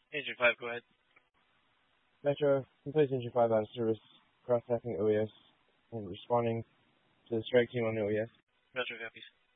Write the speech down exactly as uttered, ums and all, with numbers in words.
Engine five, go ahead. Metro, can place Engine five out of service, cross-tracking O E S, and responding to the strike team on the O E S. Metro copies.